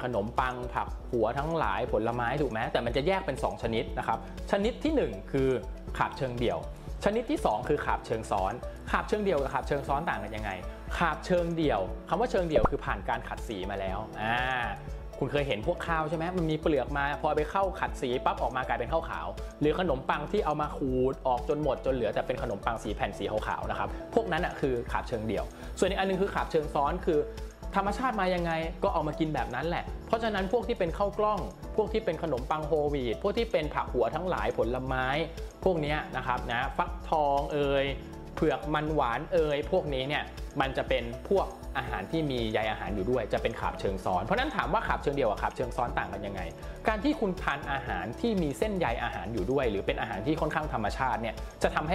ขนมปังผักหัวทั้งหลายผลไม้ถูกไหมแต่มันจะแยกเป็น2ชนิดนะครับชนิดที่1คือขาบเชิงเดี่ยวชนิดที่2คือขาบเชิงซ้อนขาบเชิงเดี่ยวกับขาบเชิงซ้อนต่างกันยังไงขาบเชิงเดี่ยวคำว่าเชิงเดี่ยวคือผ่านการขัดสีมาแล้วคุณเคยเห็นพวกข้าวใช่ไหมมันมีเปลือกมาพอไปเข้าขัดสีปั๊บออกมากลายเป็นข้าวขาวหรือขนมปังที่เอามาขูดออกจนหมดจนเหลือแต่เป็นขนมปังสีแผ่นสีขาวๆนะครับพวกนั้นคือขาบเชิงเดี่ยวส่วนอีกอันนึงคือขาบเชิงซ้อนคือธรรมชาติมายังไงก็เอามากินแบบนั้นแหละเพราะฉะนั้นพวกที่เป็นข้าวกล้องพวกที่เป็นขนมปังโฮลวีตพวกที่เป็นผักหัวทั้งหลายผลไม้พวกนี้นะครับฟักทองเผือกมันหวานพวกนี้เนี่ยมันจะเป็นพวกอาหารที่มีใยอาหารอยู่ด้วยจะเป็นขาบเชิงซ้อนเพราะนั้นถามว่าขาบเชิงเดี่ยวกับขาบเชิงซ้อนต่างกันยังไงการที่คุณทานอาหารที่มีเส้นใยอาหารอยู่ด้วยหรือเป็นอาหารที่ค่อนข้างธรรมชาติเนี่ยจะทำให้